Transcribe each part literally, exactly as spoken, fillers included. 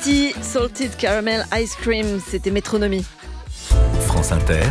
City, Salted Caramel Ice Cream, c'était Métronomie. France Inter,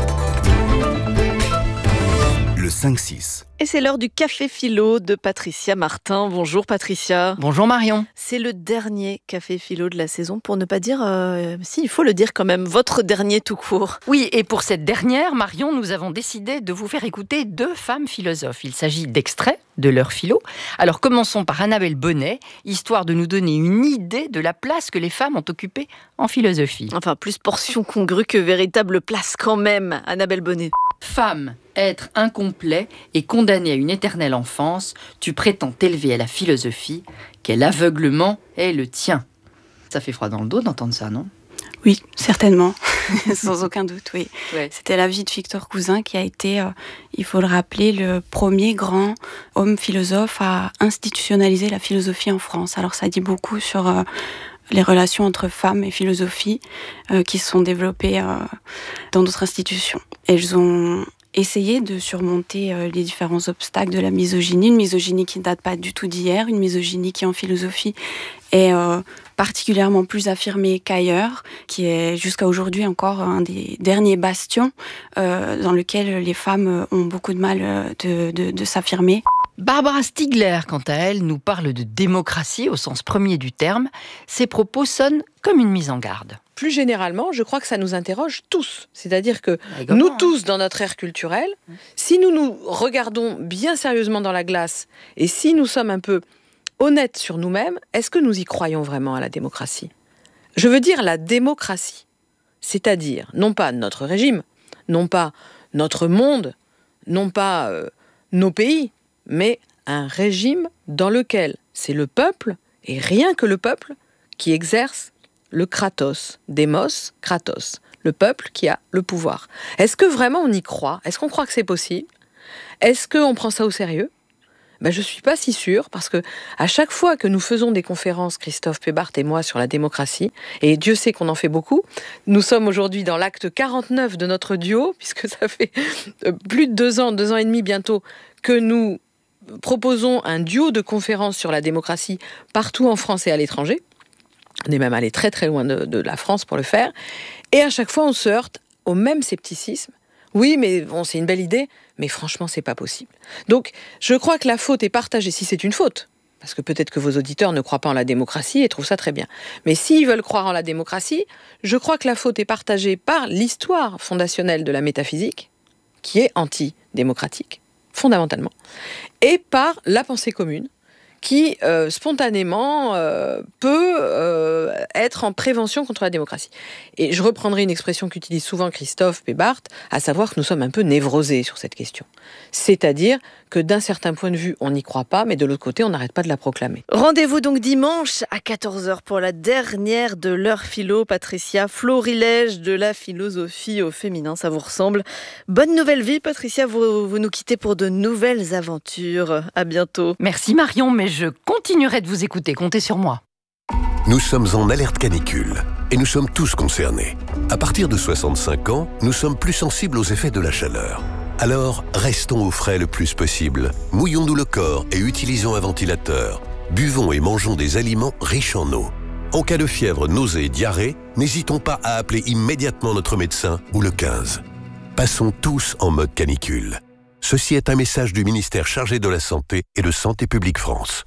le cinq six. Et c'est l'heure du café philo de Patricia Martin. Bonjour Patricia. Bonjour Marion. C'est le dernier café philo de la saison, pour ne pas dire, euh, si il faut le dire quand même, votre dernier tout court. Oui, et pour cette dernière, Marion, nous avons décidé de vous faire écouter deux femmes philosophes. Il s'agit d'extraits de leur philo. Alors commençons par Annabelle Bonnet, histoire de nous donner une idée de la place que les femmes ont occupée en philosophie. Enfin, plus portion congrue que véritable place quand même, Annabelle Bonnet. Femme, être incomplet et condamné à une éternelle enfance, tu prétends t'élever à la philosophie, quel aveuglement est le tien. Ça fait froid dans le dos d'entendre ça, non ? Oui, certainement, sans aucun doute, oui. Ouais. C'était la vie de Victor Cousin qui a été, euh, il faut le rappeler, le premier grand homme philosophe à institutionnaliser la philosophie en France. Alors ça dit beaucoup sur euh, les relations entre femmes et philosophie euh, qui se sont développées euh, dans d'autres institutions. Elles ont essayé de surmonter euh, les différents obstacles de la misogynie, une misogynie qui ne date pas du tout d'hier, une misogynie qui en philosophie est euh, particulièrement plus affirmée qu'ailleurs, qui est jusqu'à aujourd'hui encore un des derniers bastions euh, dans lequel les femmes ont beaucoup de mal de, de, de s'affirmer. Barbara Stiegler, quant à elle, nous parle de démocratie au sens premier du terme. Ses propos sonnent comme une mise en garde. Plus généralement, je crois que ça nous interroge tous. C'est-à-dire que Également, nous hein. tous, dans notre ère culturelle, si nous nous regardons bien sérieusement dans la glace et si nous sommes un peu honnêtes sur nous-mêmes, est-ce que nous y croyons vraiment à la démocratie ? Je veux dire la démocratie, c'est-à-dire non pas notre régime, non pas notre monde, non pas euh, nos pays, mais un régime dans lequel c'est le peuple, et rien que le peuple, qui exerce le kratos, démos, kratos, le peuple qui a le pouvoir. Est-ce que vraiment on y croit ? Est-ce qu'on croit que c'est possible ? Est-ce qu'on prend ça au sérieux ? Ben, je ne suis pas si sûre, parce que à chaque fois que nous faisons des conférences, Christophe Pébarth et moi, sur la démocratie, et Dieu sait qu'on en fait beaucoup, nous sommes aujourd'hui dans l'acte quarante-neuf de notre duo, puisque ça fait plus de deux ans, deux ans et demi bientôt, que nous proposons un duo de conférences sur la démocratie partout en France et à l'étranger. On est même allé très très loin de, de la France pour le faire. Et à chaque fois, on se heurte au même scepticisme. Oui, mais bon, c'est une belle idée, mais franchement, c'est pas possible. Donc, je crois que la faute est partagée, si c'est une faute, parce que peut-être que vos auditeurs ne croient pas en la démocratie et trouvent ça très bien. Mais s'ils veulent croire en la démocratie, je crois que la faute est partagée par l'histoire fondationnelle de la métaphysique, qui est anti-démocratique, fondamentalement, et par la pensée commune, qui, euh, spontanément, euh, peut euh, être en prévention contre la démocratie. Et je reprendrai une expression qu'utilise souvent Christophe Pébarth, à savoir que nous sommes un peu névrosés sur cette question. C'est-à-dire que d'un certain point de vue, on n'y croit pas, mais de l'autre côté, on n'arrête pas de la proclamer. Rendez-vous donc dimanche à quatorze heures pour la dernière de l'heure philo. Patricia, florilège de la philosophie au féminin, ça vous ressemble. Bonne nouvelle vie, Patricia, vous, vous nous quittez pour de nouvelles aventures. À bientôt. Merci Marion, mais je continuerai de vous écouter, comptez sur moi. Nous sommes en alerte canicule et nous sommes tous concernés. À partir de soixante-cinq ans, nous sommes plus sensibles aux effets de la chaleur. Alors, restons au frais le plus possible. Mouillons-nous le corps et utilisons un ventilateur. Buvons et mangeons des aliments riches en eau. En cas de fièvre, nausée et diarrhée, n'hésitons pas à appeler immédiatement notre médecin ou le quinze. Passons tous en mode canicule. Ceci est un message du ministère chargé de la Santé et de Santé publique France.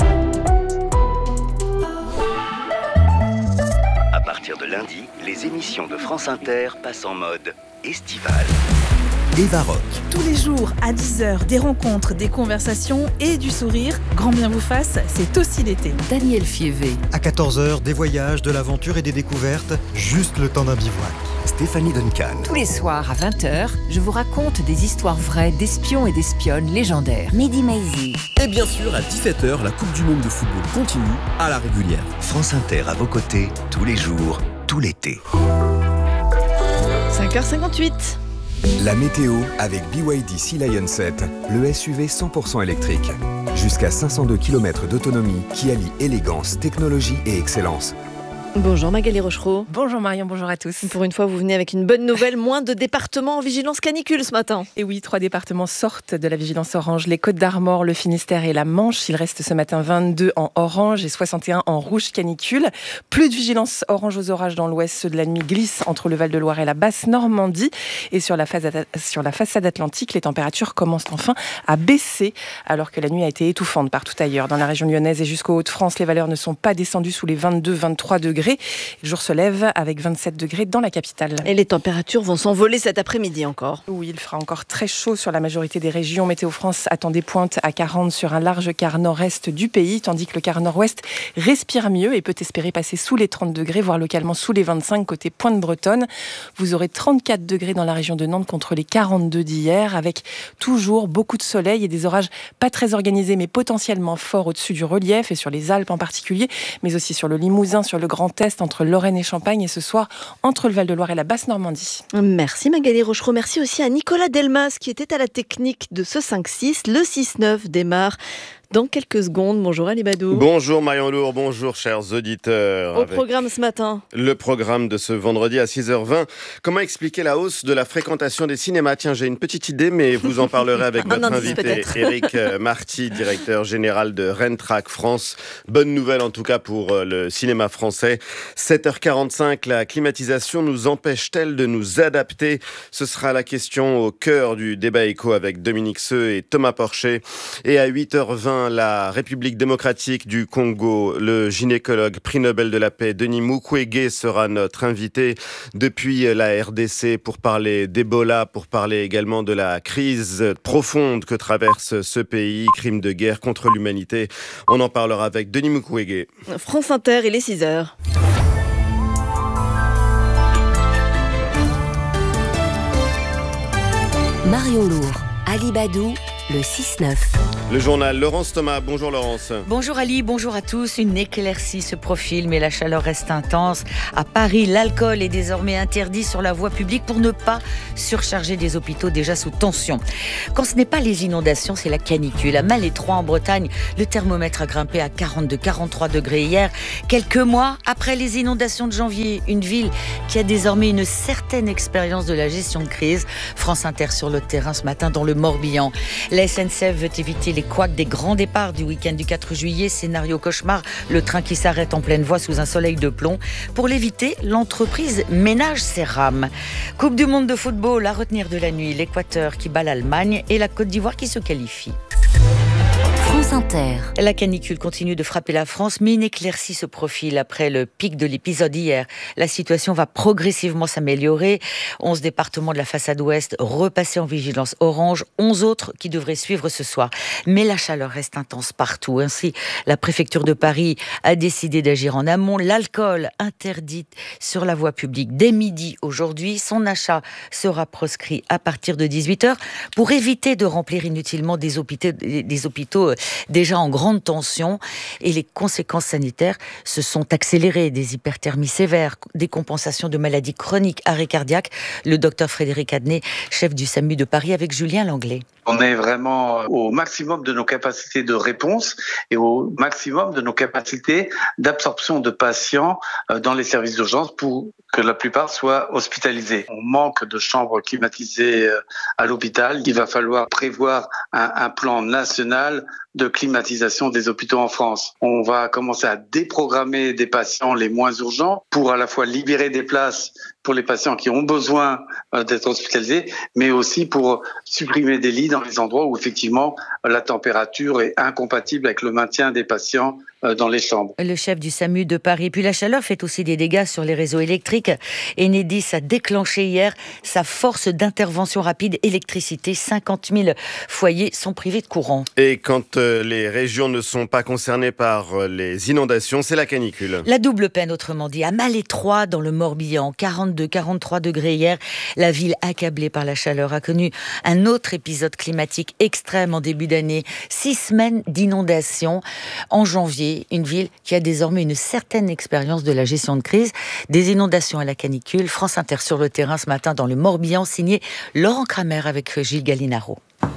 À partir de lundi, les émissions de France Inter passent en mode estival. Eva Rock, Tous les jours à dix heures, des rencontres, des conversations et du sourire. Grand bien vous fasse, c'est aussi l'été. Daniel Fievé. À quatorze heures, des voyages, de l'aventure et des découvertes, juste le temps d'un bivouac. Stéphanie Duncan, Tous les soirs à vingt heures, je vous raconte des histoires vraies d'espions et d'espionnes légendaires. Mehdi Maizi. Et bien sûr, à dix-sept heures, la Coupe du Monde de football continue à la régulière. France Inter à vos côtés, tous les jours, tout l'été. cinq heures cinquante-huit. La météo avec B Y D Sea Lion sept, le S U V cent pour cent électrique. Jusqu'à cinq cent deux kilomètres d'autonomie qui allie élégance, technologie et excellence. Bonjour Magali Rochereau. Bonjour Marion, bonjour à tous. Pour une fois, vous venez avec une bonne nouvelle, moins de départements en vigilance canicule ce matin. Et oui, trois départements sortent de la vigilance orange, les Côtes-d'Armor, le Finistère et la Manche. Il reste ce matin vingt-deux en orange et soixante et un en rouge canicule. Plus de vigilance orange aux orages dans l'ouest, ceux de la nuit glissent entre le Val-de-Loire et la Basse-Normandie. Et sur la façade, sur la façade atlantique, les températures commencent enfin à baisser, alors que la nuit a été étouffante partout ailleurs. Dans la région lyonnaise et jusqu'aux Hauts-de-France, les valeurs ne sont pas descendues sous les vingt-deux à vingt-trois degrés. Le jour se lève avec vingt-sept degrés dans la capitale. Et les températures vont s'envoler cet après-midi encore. Oui, il fera encore très chaud sur la majorité des régions. Météo France attend des pointes à quarante sur un large quart nord-est du pays, tandis que le quart nord-ouest respire mieux et peut espérer passer sous les trente degrés, voire localement sous les vingt-cinq côté Pointe-Bretonne. Vous aurez trente-quatre degrés dans la région de Nantes contre les quarante-deux d'hier, avec toujours beaucoup de soleil et des orages pas très organisés, mais potentiellement forts au-dessus du relief et sur les Alpes en particulier, mais aussi sur le Limousin, sur le Grand Est, entre Lorraine et Champagne, et ce soir entre le Val-de-Loire et la Basse-Normandie. Merci Magali Rochereau. Merci aussi à Nicolas Delmas qui était à la technique de ce cinq six. Le six neuf démarre dans quelques secondes. Bonjour Ali Badou. Bonjour Marion Lourd, bonjour chers auditeurs. Au programme ce matin. Le programme de ce vendredi à six heures vingt. Comment expliquer la hausse de la fréquentation des cinémas ? Tiens, j'ai une petite idée, mais vous en parlerez avec votre invité, Éric Marty, directeur général de Rentrac France. Bonne nouvelle en tout cas pour le cinéma français. sept heures quarante-cinq, la climatisation nous empêche-t-elle de nous adapter ? Ce sera la question au cœur du débat éco avec Dominique Seux et Thomas Porcher. Et à huit heures vingt, la République démocratique du Congo, le gynécologue prix Nobel de la paix Denis Mukwege sera notre invité depuis la R D C pour parler d'Ebola, pour parler également de la crise profonde que traverse ce pays, crime de guerre contre l'humanité. On en parlera avec Denis Mukwege. France Inter, il est six heures. Marion Lourd, Ali Badou, le six neuf. Le journal Laurence Thomas. Bonjour Laurence. Bonjour Ali, bonjour à tous. Une éclaircie se profile, mais la chaleur reste intense. À Paris, l'alcool est désormais interdit sur la voie publique pour ne pas surcharger des hôpitaux déjà sous tension. Quand ce n'est pas les inondations, c'est la canicule. À Malétroit, en Bretagne, le thermomètre a grimpé à quarante-deux à quarante-trois degrés hier. Quelques mois après les inondations de janvier, une ville qui a désormais une certaine expérience de la gestion de crise. France Inter sur le terrain ce matin dans le Morbihan. La S N C F veut éviter les couacs des grands départs du week-end du quatre juillet. Scénario cauchemar, le train qui s'arrête en pleine voie sous un soleil de plomb. Pour l'éviter, l'entreprise ménage ses rames. Coupe du monde de football, à retenir de la nuit, l'Équateur qui bat l'Allemagne et la Côte d'Ivoire qui se qualifie. France Inter. La canicule continue de frapper la France, mais une éclaircie se profile après le pic de l'épisode hier. La situation va progressivement s'améliorer. onze départements de la façade ouest repassés en vigilance orange, onze autres qui devraient suivre ce soir. Mais la chaleur reste intense partout. Ainsi, la préfecture de Paris a décidé d'agir en amont. L'alcool interdit sur la voie publique dès midi aujourd'hui. Son achat sera proscrit à partir de dix-huit heures pour éviter de remplir inutilement des hôpitaux, des hôpitaux déjà en grande tension, et les conséquences sanitaires se sont accélérées. Des hyperthermies sévères, des compensations de maladies chroniques, arrêt cardiaque. Le docteur Frédéric Adnet, chef du SAMU de Paris, avec Julien Langlais. On est vraiment au maximum de nos capacités de réponse et au maximum de nos capacités d'absorption de patients dans les services d'urgence pour que la plupart soient hospitalisés. On manque de chambres climatisées à l'hôpital. Il va falloir prévoir un, un plan national de climatisation des hôpitaux en France. On va commencer à déprogrammer des patients les moins urgents pour à la fois libérer des places pour les patients qui ont besoin d'être hospitalisés, mais aussi pour supprimer des lits dans les endroits où effectivement la température est incompatible avec le maintien des patients dans les chambres. Le chef du SAMU de Paris. Puis la chaleur fait aussi des dégâts sur les réseaux électriques. Enedis a déclenché hier sa force d'intervention rapide électricité. cinquante mille foyers sont privés de courant. Et quand euh, les régions ne sont pas concernées par euh, les inondations, c'est la canicule. La double peine, autrement dit. À Malétroit, dans le Morbihan, quarante-deux à quarante-trois degrés hier. La ville accablée par la chaleur a connu un autre épisode climatique extrême en début d'année. Six semaines d'inondations en janvier. Une ville qui a désormais une certaine expérience de la gestion de crise. Des inondations à la canicule. France Inter sur le terrain ce matin dans le Morbihan, signé Laurent Kramer avec Gilles Gallinaro.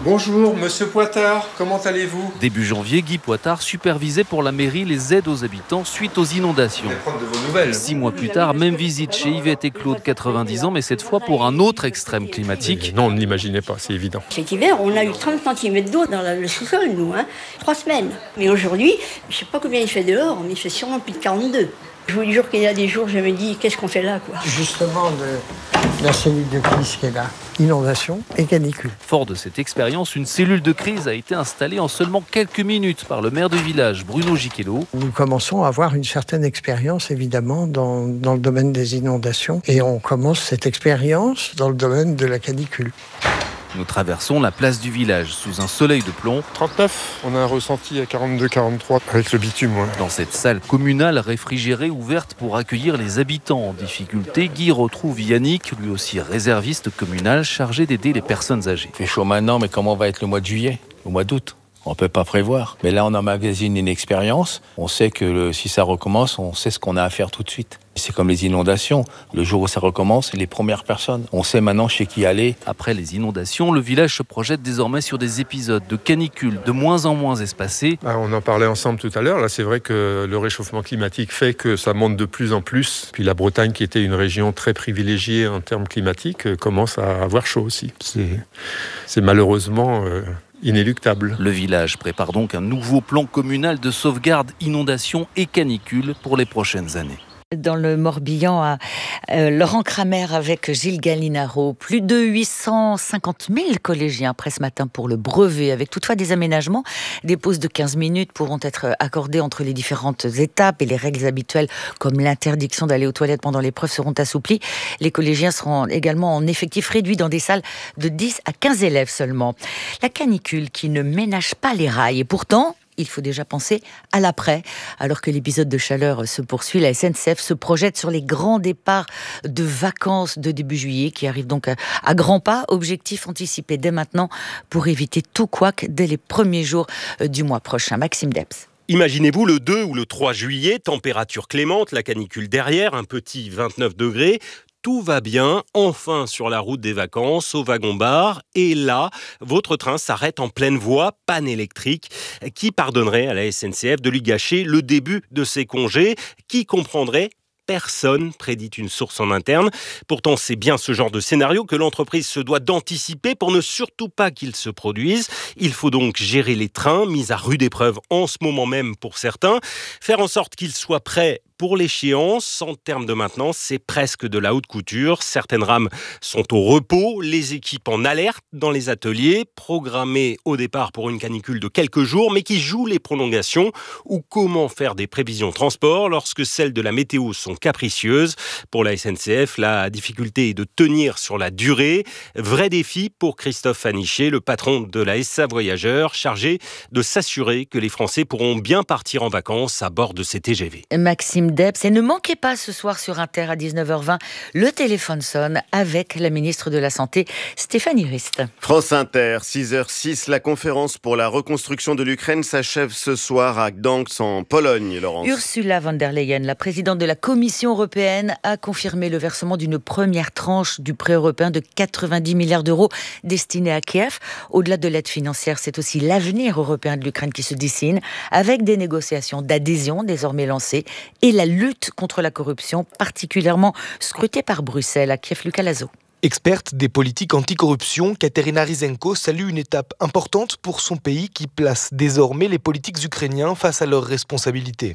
Bonjour, monsieur Poitard, comment allez-vous ? Début janvier, Guy Poitard supervisait pour la mairie les aides aux habitants suite aux inondations. Je vais prendre de vos nouvelles. Six mois plus tard, même visite chez Yvette et Claude, quatre-vingt-dix ans, mais cette fois pour un autre extrême climatique. Non, on ne l'imaginait pas, c'est évident. Cet hiver, on a eu trente centimètres d'eau dans le sous-sol, nous, hein. Trois semaines. Mais aujourd'hui, je ne sais pas combien il fait dehors, mais il fait sûrement plus de quarante-deux. Je vous jure qu'il y a des jours, je me dis, qu'est-ce qu'on fait là, quoi ? Justement, de la cellule de crise qui est là, inondation et canicule. Fort de cette expérience, une cellule de crise a été installée en seulement quelques minutes par le maire du village, Bruno Giquelot. Nous commençons à avoir une certaine expérience, évidemment, dans, dans le domaine des inondations. Et on commence cette expérience dans le domaine de la canicule. Nous traversons la place du village sous un soleil de plomb. trente-neuf, on a un ressenti à quarante-deux quarante-trois avec le bitume. Ouais. Dans cette salle communale réfrigérée ouverte pour accueillir les habitants en difficulté, Guy retrouve Yannick, lui aussi réserviste communal, chargé d'aider les personnes âgées. Il fait chaud maintenant, mais comment va être le mois de juillet, le mois d'août ? On ne peut pas prévoir. Mais là, on emmagasine une expérience. On sait que le, si ça recommence, on sait ce qu'on a à faire tout de suite. C'est comme les inondations. Le jour où ça recommence, les premières personnes. On sait maintenant chez qui aller. Après les inondations, le village se projette désormais sur des épisodes de canicule de moins en moins espacés. Ah, on en parlait ensemble tout à l'heure. Là, c'est vrai que le réchauffement climatique fait que ça monte de plus en plus. Puis la Bretagne, qui était une région très privilégiée en termes climatiques, commence à avoir chaud aussi. C'est, c'est malheureusement... Euh inéluctable. Le village prépare donc un nouveau plan communal de sauvegarde, inondation et canicule pour les prochaines années. Dans le Morbihan, à euh, Laurent Kramer avec Gilles Gallinaro. Plus de huit cent cinquante mille collégiens prêts ce matin pour le brevet, avec toutefois des aménagements. Des pauses de quinze minutes pourront être accordées entre les différentes étapes et les règles habituelles, comme l'interdiction d'aller aux toilettes pendant l'épreuve, seront assouplies. Les collégiens seront également en effectif réduit dans des salles de dix à quinze élèves seulement. La canicule qui ne ménage pas les rails, et pourtant... il faut déjà penser à l'après. Alors que l'épisode de chaleur se poursuit, la S N C F se projette sur les grands départs de vacances de début juillet qui arrivent donc à, à grands pas. Objectif anticipé dès maintenant pour éviter tout couac dès les premiers jours du mois prochain. Maxime Debs. Imaginez-vous le deux ou le trois juillet, température clémente, la canicule derrière, un petit vingt-neuf degrés. Tout va bien, enfin sur la route des vacances, au wagon-bar. Et là, votre train s'arrête en pleine voie, panne électrique. Qui pardonnerait à la S N C F de lui gâcher le début de ses congés ? Qui comprendrait ? Personne, prédit une source en interne. Pourtant, c'est bien ce genre de scénario que l'entreprise se doit d'anticiper pour ne surtout pas qu'il se produise. Il faut donc gérer les trains, mis à rude épreuve en ce moment même pour certains, faire en sorte qu'ils soient prêts pour l'échéance. En termes de maintenance, c'est presque de la haute couture. Certaines rames sont au repos, les équipes en alerte dans les ateliers, programmées au départ pour une canicule de quelques jours, mais qui jouent les prolongations. Ou comment faire des prévisions transport lorsque celles de la météo sont capricieuses. Pour la S N C F, la difficulté est de tenir sur la durée. Vrai défi pour Christophe Fanichet, le patron de la S A Voyageurs, chargé de s'assurer que les Français pourront bien partir en vacances à bord de ces T G V. Maxime Debs, et ne manquez pas ce soir sur Inter à dix-neuf heures vingt, le téléphone sonne avec la ministre de la Santé, Stéphanie Rist. France Inter, six heures six, la conférence pour la reconstruction de l'Ukraine s'achève ce soir à Gdansk en Pologne, Laurence. Ursula von der Leyen, la présidente de la Commission européenne, a confirmé le versement d'une première tranche du prêt européen de quatre-vingt-dix milliards d'euros destiné à Kiev. Au-delà de l'aide financière, c'est aussi l'avenir européen de l'Ukraine qui se dessine, avec des négociations d'adhésion désormais lancées et la lutte contre la corruption, particulièrement scrutée par Bruxelles. À Kiev, Lucas Lazo. Experte des politiques anticorruption, Katerina Rysenko salue une étape importante pour son pays qui place désormais les politiques ukrainiens face à leurs responsabilités.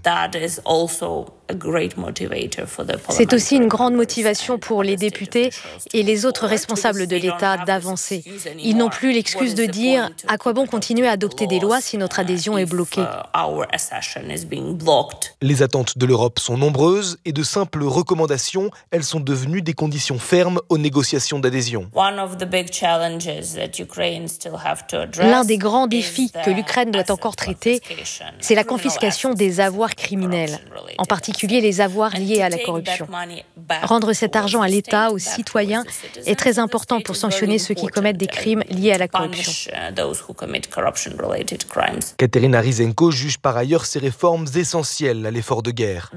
C'est aussi une grande motivation pour les députés et les autres responsables de l'État d'avancer. Ils n'ont plus l'excuse de dire « à quoi bon continuer à adopter des lois si notre adhésion est bloquée ?» Les attentes de l'Europe sont nombreuses et de simples recommandations, elles sont devenues des conditions fermes aux négociations d'adhésion. L'un des grands défis que l'Ukraine doit encore traiter, c'est la confiscation des avoirs criminels, en particulier particulier les avoirs liés à la corruption. Rendre cet argent à l'État, aux citoyens, est très important pour sanctionner ceux qui commettent des crimes liés à la corruption. Kateryna Rysenko juge par ailleurs ces réformes essentielles à l'effort de guerre.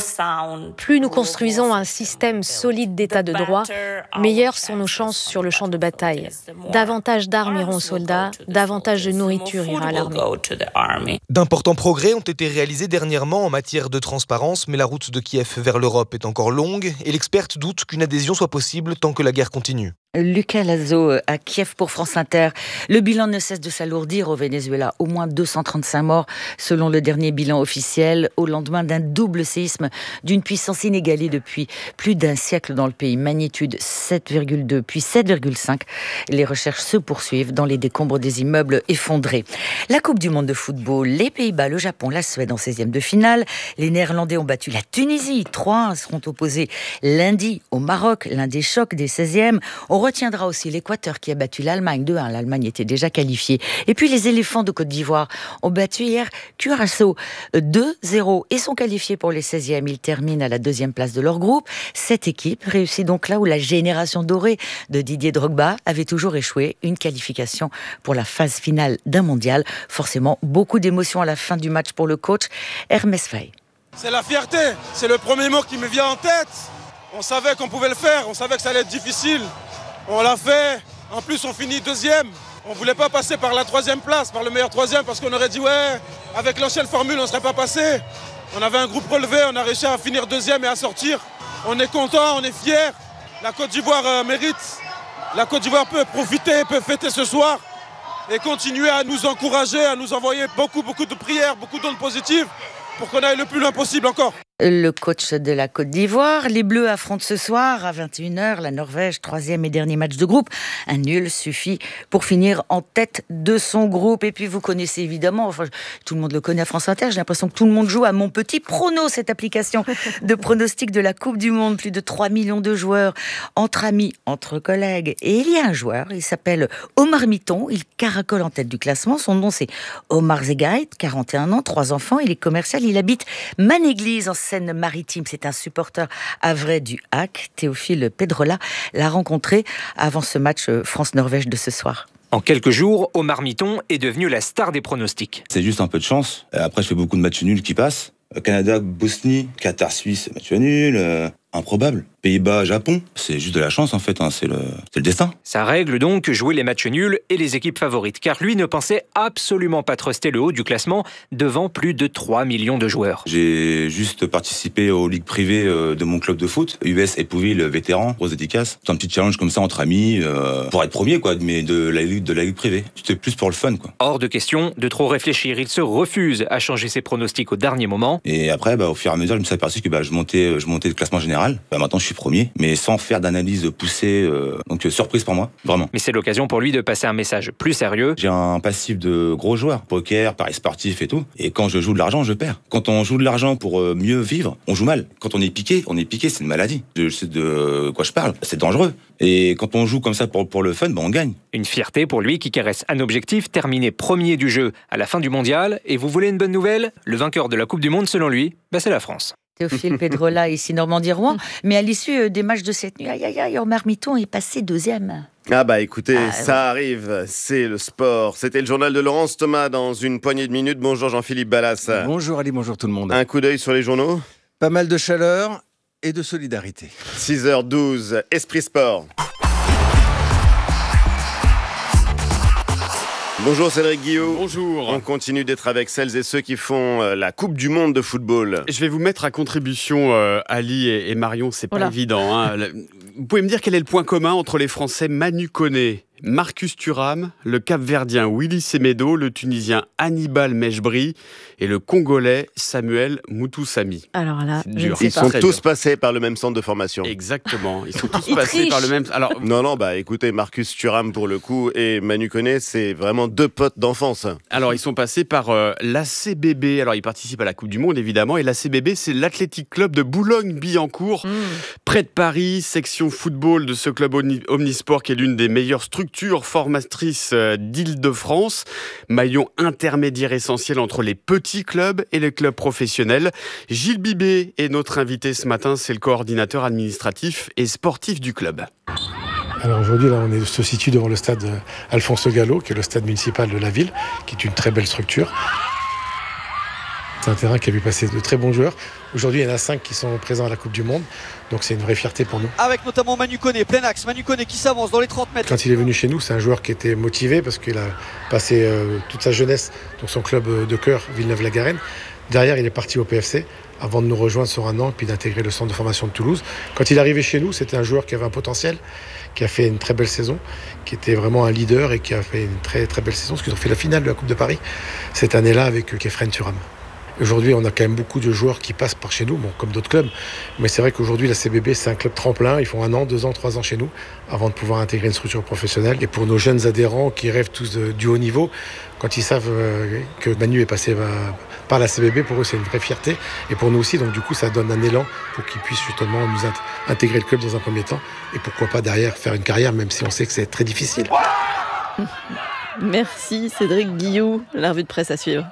Plus nous construisons un système solide d'état de droit, meilleures sont nos chances sur le champ de bataille. Davantage d'armes iront aux soldats, davantage de nourriture ira à l'armée. D'importants progrès ont été réalisés dernièrement en matière de transparence, mais la route de Kiev vers l'Europe est encore longue et l'experte doute qu'une adhésion soit possible tant que la guerre continue. Lucas Lazo à Kiev pour France Inter. Le bilan ne cesse de s'alourdir au Venezuela. Au moins deux cent trente-cinq morts selon le dernier bilan officiel au lendemain d'un double séisme d'une puissance inégalée depuis plus d'un siècle dans le pays. Magnitude sept virgule deux puis sept virgule cinq. Les recherches se poursuivent dans les décombres des immeubles effondrés. La Coupe du monde de football, les Pays-Bas, le Japon, la Suède en seizième de finale. Les Néerlandais ont battu la Tunisie. trois un seront opposés lundi au Maroc, l'un des chocs des seizièmes. On retiendra aussi l'Équateur qui a battu l'Allemagne deux un. L'Allemagne était déjà qualifiée. Et puis les éléphants de Côte d'Ivoire ont battu hier Curaçao deux zéro et sont qualifiés pour les seizièmes. Ils terminent à la deuxième place de leur groupe. Cette équipe réussit donc là où la génération dorée de Didier Drogba avait toujours échoué. Une qualification pour la phase finale d'un mondial. Forcément, beaucoup d'émotions à la fin du match pour le coach Hermès Faye. C'est la fierté. C'est le premier mot qui me vient en tête. On savait qu'on pouvait le faire. On savait que ça allait être difficile. On l'a fait, en plus on finit deuxième. On ne voulait pas passer par la troisième place, par le meilleur troisième, parce qu'on aurait dit ouais, avec l'ancienne formule on ne serait pas passé. On avait un groupe relevé, on a réussi à finir deuxième et à sortir. On est content, on est fiers. La Côte d'Ivoire euh, mérite. La Côte d'Ivoire peut profiter, peut fêter ce soir et continuer à nous encourager, à nous envoyer beaucoup, beaucoup de prières, beaucoup d'ondes positives pour qu'on aille le plus loin possible encore. Le coach de la Côte d'Ivoire, les Bleus affrontent ce soir à vingt et une heures la Norvège, troisième et dernier match de groupe. Un nul suffit pour finir en tête de son groupe. Et puis vous connaissez évidemment, enfin, tout le monde le connaît à France Inter, j'ai l'impression que tout le monde joue à Mon Petit Prono, cette application de pronostic de la Coupe du Monde. Plus de trois millions de joueurs entre amis, entre collègues. Et il y a un joueur, il s'appelle Omar Miton, il caracole en tête du classement. Son nom c'est Omar Zegaït, quarante et un ans, trois enfants, il est commercial, il habite Manéglise en Seine-Maritime. C'est un supporter havrais du H A C. Théophile Pedrola l'a rencontré avant ce match France-Norvège de ce soir. En quelques jours, Omar Miton est devenu la star des pronostics. C'est juste un peu de chance. Après, je fais beaucoup de matchs nuls qui passent. Canada, Bosnie, Qatar, Suisse, match nul. Euh, improbable. Pays-Bas, Japon, c'est juste de la chance en fait, hein. c'est, le, c'est le destin. Sa règle donc, jouer les matchs nuls et les équipes favorites, car lui ne pensait absolument pas truster le haut du classement devant plus de trois millions de joueurs. J'ai juste participé aux ligues privées de mon club de foot, U S Épouville vétéran, grosse dédicace. C'est un petit challenge comme ça entre amis, euh, pour être premier quoi, mais de la ligue, de la ligue privée. C'était plus pour le fun quoi. Hors de question de trop réfléchir, il se refuse à changer ses pronostics au dernier moment. Et après, bah, au fur et à mesure, je me suis aperçu que bah, je montais, je montais le classement général. Bah, maintenant, je suis premier, mais sans faire d'analyse poussée. Euh, donc, euh, surprise pour moi, vraiment. Mais c'est l'occasion pour lui de passer un message plus sérieux. J'ai un passif de gros joueurs, poker, paris sportif et tout. Et quand je joue de l'argent, je perds. Quand on joue de l'argent pour euh, mieux vivre, on joue mal. Quand on est piqué, on est piqué, c'est une maladie. Je sais de quoi je parle. C'est dangereux. Et quand on joue comme ça pour, pour le fun, bah, on gagne. Une fierté pour lui qui caresse un objectif, terminer premier du jeu à la fin du mondial. Et vous voulez une bonne nouvelle ? Le vainqueur de la Coupe du Monde, selon lui, bah, c'est la France. Théophile Pedrola, ici Normandie-Rouen. Mais à l'issue des matchs de cette nuit, aïe aïe aïe, Omar Miton est passé deuxième. Ah bah écoutez, ah, ça ouais. arrive, c'est le sport. C'était le journal de Laurence Thomas dans une poignée de minutes. Bonjour Jean-Philippe Ballas. Bonjour Ali, bonjour tout le monde. Un coup d'œil sur les journaux. Pas mal de chaleur et de solidarité. six heures douze, Esprit Sport. Bonjour Cédric Guillot. Bonjour. On continue d'être avec celles et ceux qui font euh, la Coupe du Monde de football. Je vais vous mettre à contribution euh, Ali et, et Marion, c'est pas voilà. évident. Hein. Vous pouvez me dire quel est le point commun entre les Français Manu Koné, Marcus Thuram, le Cap-Verdien Willy Semedo, le Tunisien Hannibal Mejbri et le Congolais Samuel Moutoussamy. Alors là, je ne sais Ils pas. sont Très tous dur. passés par le même centre de formation. Exactement, ils sont tous Ils passés trichent. par le même... Alors, Non, non, bah écoutez, Marcus Thuram pour le coup et Manu Koné, c'est vraiment deux potes d'enfance. Alors, ils sont passés par euh, l'A C B B. Alors, ils participent à la Coupe du Monde, évidemment. Et l'A C B B, c'est l'Athletic Club de Boulogne-Billancourt, mmh. Près de Paris, section football de ce club omnisport qui est l'une des meilleures structures formatrices d'Île-de-France. Maillon intermédiaire essentiel entre les petits clubs et les clubs professionnels. Gilles Bibé est notre invité ce matin, c'est le coordinateur administratif et sportif du club. Alors aujourd'hui, là, on est, se situe devant le stade Alphonse Gallo, qui est le stade municipal de la ville, qui est une très belle structure. C'est un terrain qui a vu passer de très bons joueurs. Aujourd'hui, il y en a cinq qui sont présents à la Coupe du Monde, donc c'est une vraie fierté pour nous. Avec notamment Manu Koné, plein axe, Manu Koné qui s'avance dans les trente mètres. Quand il est venu chez nous, c'est un joueur qui était motivé parce qu'il a passé euh, toute sa jeunesse dans son club de cœur, Villeneuve-la-Garenne. Derrière, il est parti au P F C avant de nous rejoindre sur un an et puis d'intégrer le centre de formation de Toulouse. Quand il est arrivé chez nous, c'était un joueur qui avait un potentiel, qui a fait une très belle saison, qui était vraiment un leader et qui a fait une très très belle saison, parce qu'ils ont fait la finale de la Coupe de Paris cette année-là avec Kefren Turam. Aujourd'hui, on a quand même beaucoup de joueurs qui passent par chez nous, bon, comme d'autres clubs. Mais c'est vrai qu'aujourd'hui, la C B B, c'est un club tremplin. Ils font un an, deux ans, trois ans chez nous avant de pouvoir intégrer une structure professionnelle. Et pour nos jeunes adhérents qui rêvent tous de, du haut niveau, quand ils savent euh, que Manu est passé euh, par la C B B, pour eux, c'est une vraie fierté. Et pour nous aussi, donc du coup, ça donne un élan pour qu'ils puissent justement nous int- intégrer le club dans un premier temps. Et pourquoi pas derrière faire une carrière, même si on sait que c'est très difficile. Merci Cédric Guillou. La revue de presse à suivre.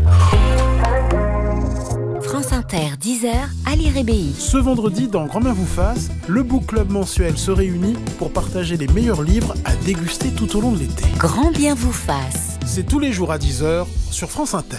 France Inter, dix heures, Ali Rébéi. Ce vendredi, dans Grand Bien vous fasse, le Book Club mensuel se réunit pour partager les meilleurs livres à déguster tout au long de l'été. Grand Bien vous fasse. C'est tous les jours à dix heures sur France Inter.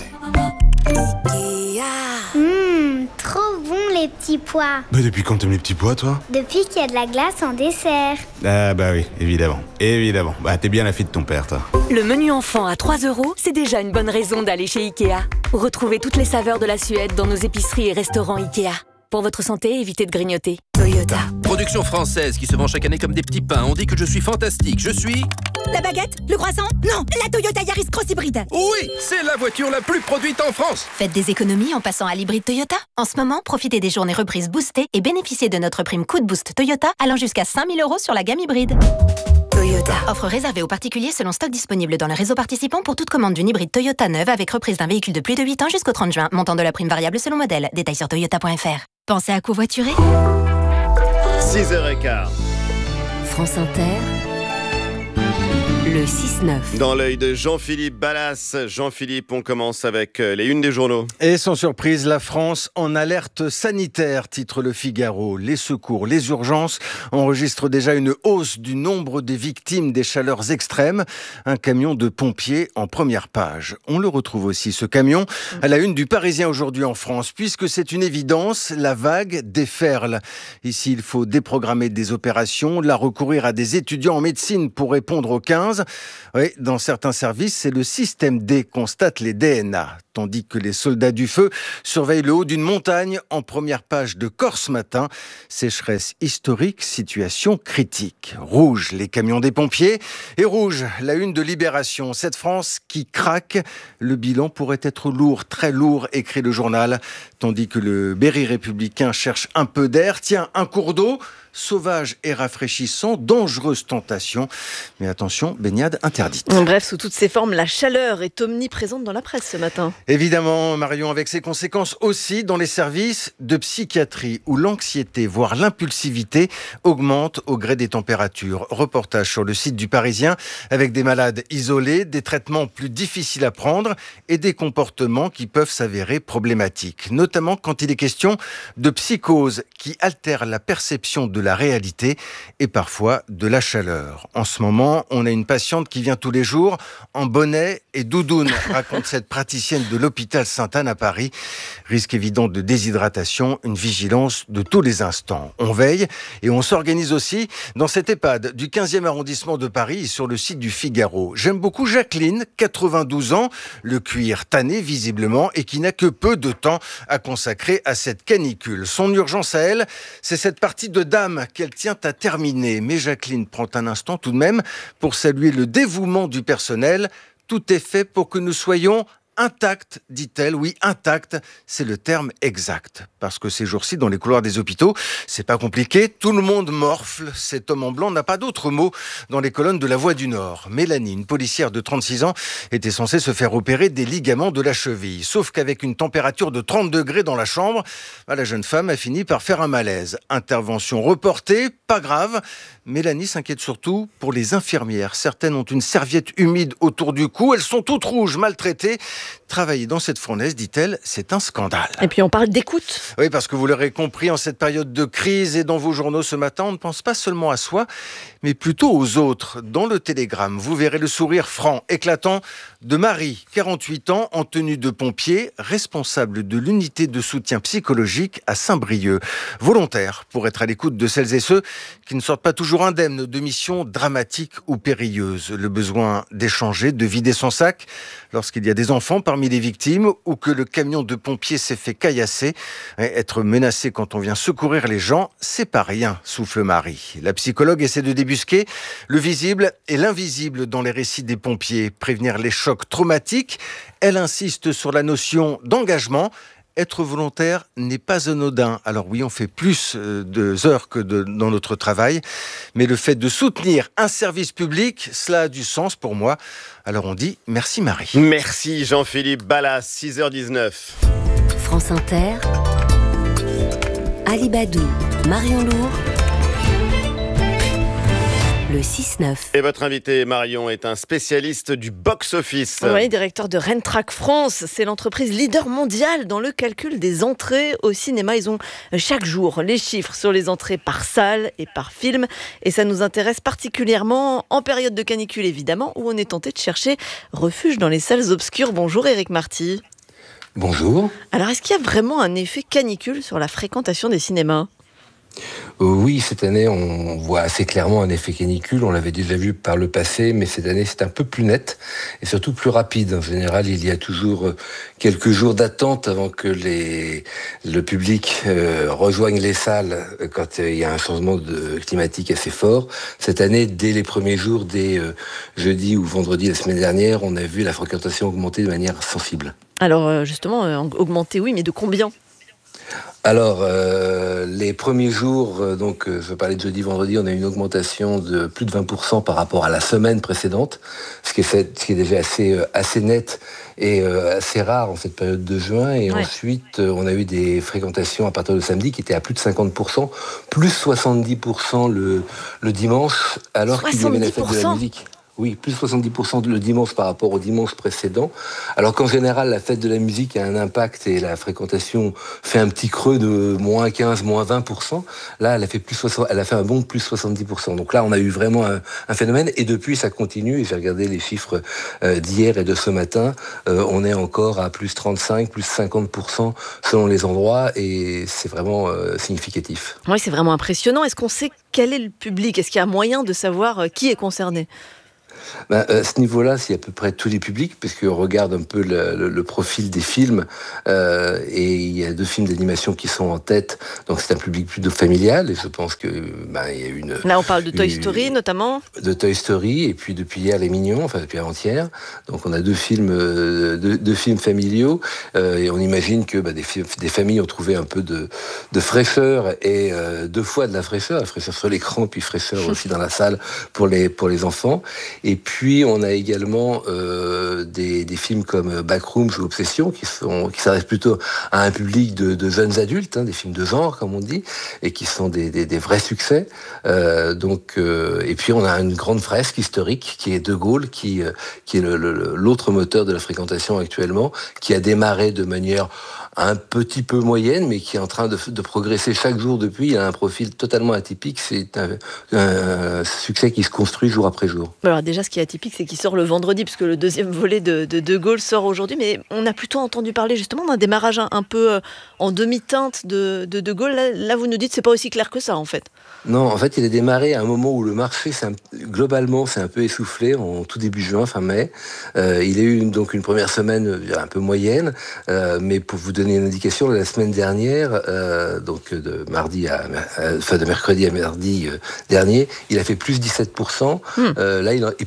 Mmh, trop bon les petits pois. Mais depuis quand t'aimes les petits pois, toi? Depuis qu'il y a de la glace en dessert. Ah bah oui, évidemment, évidemment. Bah t'es bien la fille de ton père, toi. Le menu enfant à trois euros, c'est déjà une bonne raison d'aller chez Ikea. Retrouvez toutes les saveurs de la Suède dans nos épiceries et restaurants Ikea. Pour votre santé, évitez de grignoter. Toyota. Production française qui se vend chaque année comme des petits pains. On dit que je suis fantastique. Je suis... La baguette? Le croissant? Non, la Toyota Yaris Cross Hybride. Oui, c'est la voiture la plus produite en France. Faites des économies en passant à l'hybride Toyota. En ce moment, profitez des journées reprises boostées et bénéficiez de notre prime Coup de Boost Toyota allant jusqu'à cinq mille euros sur la gamme hybride. Toyota. Offre réservée aux particuliers selon stock disponible dans le réseau participant pour toute commande d'une hybride Toyota neuve avec reprise d'un véhicule de plus de huit ans jusqu'au trente juin. Montant de la prime variable selon modèle. Détails sur toyota point f r. Pensez à covoiturer. six heures quinze. France Inter, le six neuf. Dans l'œil de Jean-Philippe Ballas. Jean-Philippe, on commence avec les unes des journaux. Et sans surprise, la France en alerte sanitaire, titre Le Figaro. Les secours, les urgences enregistrent déjà une hausse du nombre des victimes des chaleurs extrêmes. Un camion de pompiers en première page. On le retrouve aussi, ce camion, à la une du Parisien aujourd'hui en France, puisque c'est une évidence, la vague déferle. Ici, il faut déprogrammer des opérations, là recourir à des étudiants en médecine pour répondre aux quinze. Oui, dans certains services, c'est le système D, constate les D N A. Tandis que les soldats du feu surveillent le haut d'une montagne en première page de Corse Matin. Sécheresse historique, situation critique. Rouge, les camions des pompiers. Et rouge, la une de Libération. Cette France qui craque. Le bilan pourrait être lourd, très lourd, écrit le journal. Tandis que le Berry républicain cherche un peu d'air. Tiens, un cours d'eau. Sauvage et rafraîchissant, dangereuse tentation. Mais attention, baignade interdite. Bref, sous toutes ses formes, la chaleur est omniprésente dans la presse ce matin. Évidemment, Marion, avec ses conséquences aussi dans les services de psychiatrie où l'anxiété, voire l'impulsivité, augmente au gré des températures. Reportage sur le site du Parisien avec des malades isolés, des traitements plus difficiles à prendre et des comportements qui peuvent s'avérer problématiques. Notamment quand il est question de psychose qui altère la perception de la réalité et parfois de la chaleur. En ce moment, on a une patiente qui vient tous les jours en bonnet et doudoune, raconte cette praticienne de l'hôpital Sainte-Anne à Paris. Risque évident de déshydratation, une vigilance de tous les instants. On veille et on s'organise aussi dans cet EHPAD du quinzième arrondissement de Paris sur le site du Figaro. J'aime beaucoup Jacqueline, quatre-vingt-douze ans, le cuir tanné visiblement et qui n'a que peu de temps à consacrer à cette canicule. Son urgence à elle, c'est cette partie de dame qu'elle tient à terminer. Mais Jacqueline prend un instant tout de même pour saluer le dévouement du personnel. Tout est fait pour que nous soyons Intact, dit-elle, oui, intact, c'est le terme exact. Parce que ces jours-ci, dans les couloirs des hôpitaux, c'est pas compliqué, tout le monde morfle. Cet homme en blanc n'a pas d'autre mot dans les colonnes de La Voix du Nord. Mélanie, une policière de trente-six ans, était censée se faire opérer des ligaments de la cheville. Sauf qu'avec une température de trente degrés dans la chambre, la jeune femme a fini par faire un malaise. Intervention reportée, pas grave. Mélanie s'inquiète surtout pour les infirmières. Certaines ont une serviette humide autour du cou, elles sont toutes rouges, maltraitées. Travailler dans cette fournaise, dit-elle, c'est un scandale. Et puis on parle d'écoute. Oui, parce que vous l'aurez compris, en cette période de crise et dans vos journaux ce matin, on ne pense pas seulement à soi, mais plutôt aux autres. Dans le Télégramme, vous verrez le sourire franc, éclatant de Marie, quarante-huit ans, en tenue de pompier, responsable de l'unité de soutien psychologique à Saint-Brieuc. Volontaire pour être à l'écoute de celles et ceux qui ne sortent pas toujours indemnes de missions dramatiques ou périlleuses. Le besoin d'échanger, de vider son sac lorsqu'il y a des enfants parmi les victimes ou que le camion de pompiers s'est fait caillasser. Être menacé quand on vient secourir les gens, c'est pas rien, souffle Marie. La psychologue essaie de débusquer le visible et l'invisible dans les récits des pompiers, prévenir les chocs traumatiques. Elle insiste sur la notion d'engagement. Être volontaire n'est pas anodin. Alors oui, on fait plus de heures que de, dans notre travail, mais le fait de soutenir un service public, cela a du sens pour moi. Alors on dit merci Marie. Merci Jean-Philippe Ballas, six heures dix-neuf. France Inter, Alibadou, Marion Lourd, le six neuf. Et votre invité, Marion, est un spécialiste du box-office. Oui, directeur de Rentrac France. C'est l'entreprise leader mondiale dans le calcul des entrées au cinéma. Ils ont chaque jour les chiffres sur les entrées par salle et par film. Et ça nous intéresse particulièrement en période de canicule, évidemment, où on est tenté de chercher refuge dans les salles obscures. Bonjour Éric Marty. Bonjour. Alors, est-ce qu'il y a vraiment un effet canicule sur la fréquentation des cinémas ? Oui, cette année, on voit assez clairement un effet canicule. On l'avait déjà vu par le passé, mais cette année, c'est un peu plus net et surtout plus rapide. En général, il y a toujours quelques jours d'attente avant que les, le public euh, rejoigne les salles quand il y a un changement de, climatique assez fort. Cette année, dès les premiers jours, dès euh, jeudi ou vendredi la semaine dernière, on a vu la fréquentation augmenter de manière sensible. Alors, justement, euh, augmenter, oui, mais de combien ? Alors, euh, les premiers jours, euh, donc euh, je parlais de jeudi, vendredi, on a eu une augmentation de plus de vingt pour cent par rapport à la semaine précédente, ce qui est, fait, ce qui est déjà assez, euh, assez net et euh, assez rare en cette période de juin. Et ouais. ensuite, euh, on a eu des fréquentations à partir de samedi qui étaient à plus de cinquante pour cent, plus soixante-dix pour cent le, le dimanche, alors qu'il y avait la fête de la musique. Oui, plus soixante-dix pour cent le dimanche par rapport au dimanche précédent. Alors qu'en général, la fête de la musique a un impact et la fréquentation fait un petit creux de moins quinze, moins vingt pour cent. Là, elle a fait, plus soixante, elle a fait un bond de plus soixante-dix pour cent. Donc là, on a eu vraiment un, un phénomène. Et depuis, ça continue. Et j'ai regardé les chiffres euh, d'hier et de ce matin. Euh, on est encore à plus trente-cinq, plus cinquante pour cent selon les endroits. Et c'est vraiment euh, significatif. Oui, c'est vraiment impressionnant. Est-ce qu'on sait quel est le public ? Est-ce qu'il y a moyen de savoir qui est concerné ? Ben, à ce niveau-là, c'est à peu près tous les publics, parce qu'on regarde un peu le, le, le profil des films, euh, et il y a deux films d'animation qui sont en tête, donc c'est un public plutôt familial, et je pense que ben, il y a une... Là, on parle de Toy une, Story, notamment De Toy Story, et puis depuis hier, Les Mignons, enfin depuis avant-hier, donc on a deux films, euh, deux, deux films familiaux, euh, et on imagine que ben, des, des familles ont trouvé un peu de, de fraîcheur, et euh, deux fois de la fraîcheur, la fraîcheur sur l'écran, puis fraîcheur aussi dans la salle pour les, pour les enfants. Et puis, on a également euh, des, des films comme Backrooms ou Obsession qui, sont, qui s'adressent plutôt à un public de, de jeunes adultes, hein, des films de genre, comme on dit, et qui sont des, des, des vrais succès. Euh, donc, euh, et puis, on a une grande fresque historique qui est De Gaulle, qui, euh, qui est le, le, l'autre moteur de la fréquentation actuellement, qui a démarré de manière un petit peu moyenne, mais qui est en train de, de progresser chaque jour depuis. Il a un profil totalement atypique. C'est un, un succès qui se construit jour après jour. Alors déjà, ce qui est atypique, c'est qu'il sort le vendredi, puisque le deuxième volet de De, de Gaulle sort aujourd'hui. Mais on a plutôt entendu parler justement d'un démarrage un, un peu en demi-teinte de De, de Gaulle. Là, là, vous nous dites que c'est pas aussi clair que ça, en fait. Non, en fait, il a démarré à un moment où le marché, c'est un, globalement, c'est un peu essoufflé, en tout début juin, fin mai. Euh, il a eu une, donc une première semaine un peu moyenne, euh, mais pour vous donner une indication, la semaine dernière, euh, donc de mardi à, à, enfin de mercredi à mardi euh, dernier, il a fait plus dix-sept pour cent. Mmh. Euh, là, il en, et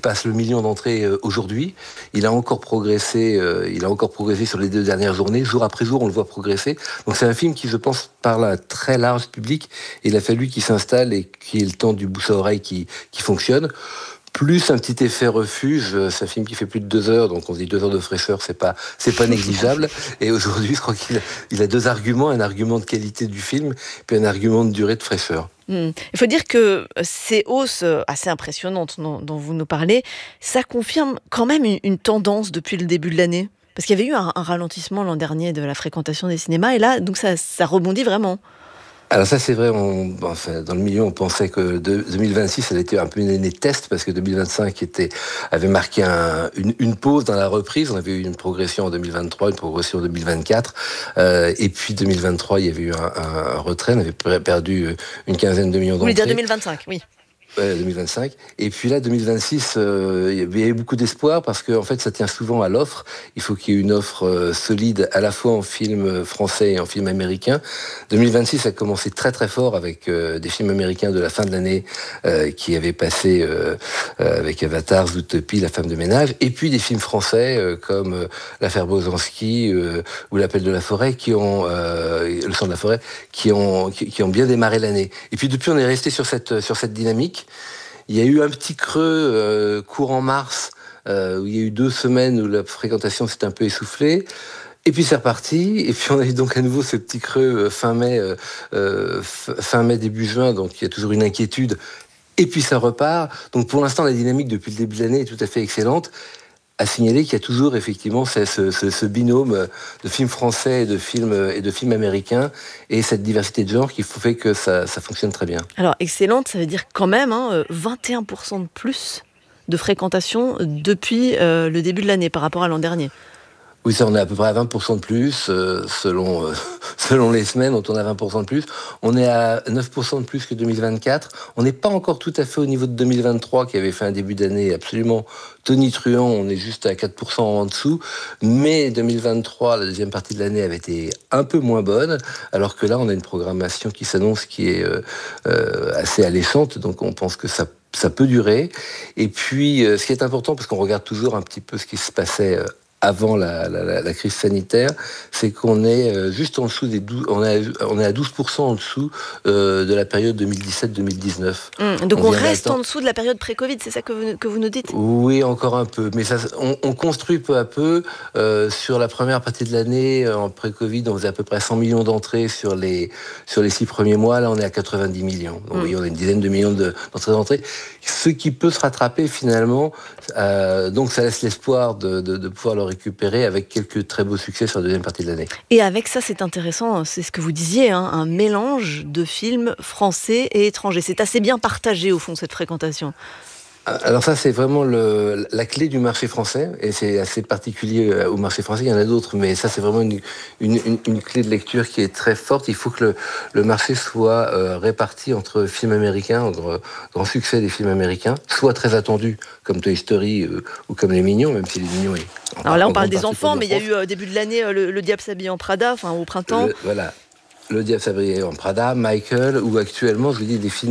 passe le million d'entrées euh, aujourd'hui. Il a encore progressé, euh, il a encore progressé sur les deux dernières journées. Jour après jour, on le voit progresser. Donc c'est un film qui, je pense, parle à un très large public. Et il a fallu qu'il s'installe et qu'il y ait le temps du bouche à oreille qui, qui fonctionne. Plus un petit effet refuge, c'est un film qui fait plus de deux heures, donc on se dit deux heures de fraîcheur, c'est pas, c'est pas négligeable. Et aujourd'hui, je crois qu'il a, il a deux arguments, un argument de qualité du film, puis un argument de durée de fraîcheur. Mmh. Il faut dire que ces hausses assez impressionnantes dont, dont vous nous parlez, ça confirme quand même une, une tendance depuis le début de l'année. Parce qu'il y avait eu un, un ralentissement l'an dernier de la fréquentation des cinémas, et là, donc ça, ça rebondit vraiment. Alors ça c'est vrai, on, enfin, dans le milieu on pensait que deux mille vingt-six elle était un peu une année de test parce que deux mille vingt-cinq était, avait marqué un, une, une pause dans la reprise, on avait eu une progression en deux mille vingt-trois, une progression en deux mille vingt-quatre, euh, et puis deux mille vingt-trois il y avait eu un, un, un retrait, on avait perdu une quinzaine de millions d'entrées. Vous voulez dire deux mille vingt-cinq, oui. Ouais, deux mille vingt-cinq. Et puis là, deux mille vingt-six, euh, il y avait beaucoup d'espoir parce que en fait, ça tient souvent à l'offre. Il faut qu'il y ait une offre euh, solide à la fois en film français et en film américain. deux mille vingt-six a commencé très très fort avec euh, des films américains de la fin de l'année euh, qui avaient passé euh, euh, avec Avatar, Zootopie, La femme de ménage, et puis des films français euh, comme euh, L'affaire Bozanski euh, ou L'appel de la forêt, qui ont euh, Le sang de la forêt, qui ont qui, qui ont bien démarré l'année. Et puis depuis, on est resté sur cette sur cette dynamique. Il y a eu un petit creux euh, courant mars, euh, où il y a eu deux semaines où la fréquentation s'est un peu essoufflée. Et puis c'est reparti. Et puis on a eu donc à nouveau ce petit creux euh, fin mai, euh, euh, fin mai, début juin. Donc il y a toujours une inquiétude. Et puis ça repart. Donc pour l'instant, la dynamique depuis le début de l'année est tout à fait excellente. À signaler qu'il y a toujours effectivement ce, ce, ce binôme de films français et de films, et de films américains et cette diversité de genres qui fait que ça, ça fonctionne très bien. Alors excellente, ça veut dire quand même hein, vingt et un pour cent de plus de fréquentation depuis euh, le début de l'année par rapport à l'an dernier. Oui, ça, on est à peu près à vingt pour cent de plus, euh, selon, euh, selon les semaines, on tourne à vingt pour cent de plus. On est à neuf pour cent de plus que deux mille vingt-quatre. On n'est pas encore tout à fait au niveau de deux mille vingt-trois, qui avait fait un début d'année absolument tonitruant. On est juste à quatre pour cent en dessous. Mais deux mille vingt-trois, la deuxième partie de l'année, avait été un peu moins bonne, alors que là, on a une programmation qui s'annonce qui est euh, euh, assez alléchante, donc on pense que ça ça peut durer. Et puis, euh, ce qui est important, parce qu'on regarde toujours un petit peu ce qui se passait euh, avant la, la, la crise sanitaire, c'est qu'on est juste en dessous des douze, on est, on est à douze pour cent en dessous euh, de la période deux mille dix-sept deux mille dix-neuf. Mmh, donc on, on reste en dessous de la période pré-Covid, c'est ça que vous, que vous nous dites ? Oui, encore un peu. Mais ça, on, on construit peu à peu. Euh, sur la première partie de l'année, en pré-Covid, on faisait à peu près cent millions d'entrées sur les, sur les six premiers mois. Là, on est à quatre-vingt-dix millions. Donc, mmh. oui, on a une dizaine de millions de, d'entrées d'entrées. Ce qui peut se rattraper finalement. Euh, donc ça laisse l'espoir de, de, de pouvoir le récupérer avec quelques très beaux succès sur la deuxième partie de l'année. Et avec ça, c'est intéressant, c'est ce que vous disiez, hein, un mélange de films français et étrangers. C'est assez bien partagé, au fond, cette fréquentation. Alors ça, c'est vraiment le, la clé du marché français, et c'est assez particulier au marché français, il y en a d'autres, mais ça, c'est vraiment une, une, une, une clé de lecture qui est très forte. Il faut que le, le marché soit euh, réparti entre films américains, entre grand succès des films américains, soit très attendus, comme Toy Story euh, ou comme Les Mignons, même si Les Mignons est... Alors là, on parle des enfants, mais il y a eu, au début de l'année, le, le Diable s'habille en Prada, enfin au printemps. Le, voilà, Le Diable s'habille en Prada, Michael, ou actuellement, je vous dis, des films